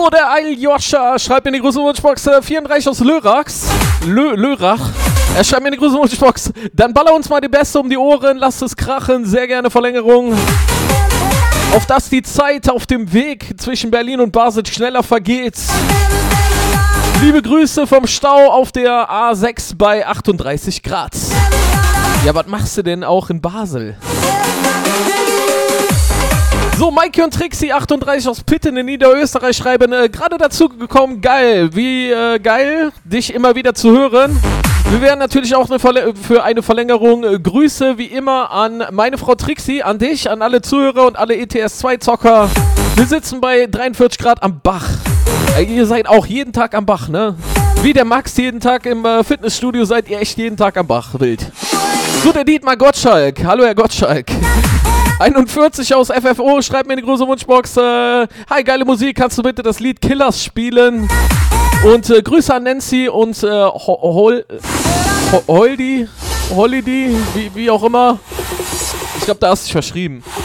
So, der Aljoscha schreibt mir in die große Wunschbox 34 aus Lörrach. Er schreibt mir in die große Wunschbox. Dann baller uns mal die Beste um die Ohren. Lasst es krachen. Sehr gerne Verlängerung. Auf dass die Zeit auf dem Weg zwischen Berlin und Basel schneller vergeht. Liebe Grüße vom Stau auf der A6 bei 38 Grad. Ja, was machst du denn auch in Basel? So, Maike und Trixie 38 aus Pitten in Niederösterreich schreiben, gerade dazu gekommen, geil, wie geil, dich immer wieder zu hören. Wir werden natürlich auch für eine Verlängerung Grüße wie immer an meine Frau Trixie, an dich, an alle Zuhörer und alle ETS2-Zocker. Wir sitzen bei 43 Grad am Bach. Ihr seid auch jeden Tag am Bach, ne? Wie der Max jeden Tag im Fitnessstudio seid ihr echt jeden Tag am Bach, wild. So, der Dietmar Gottschalk. Hallo, Herr Gottschalk. 41 aus FFO, schreibt mir in die große Wunschbox. Hi, geile Musik, kannst du bitte das Lied Killers spielen? Und Grüße an Nancy und Holdy, wie auch immer. Ich glaube, da hast du dich verschrieben.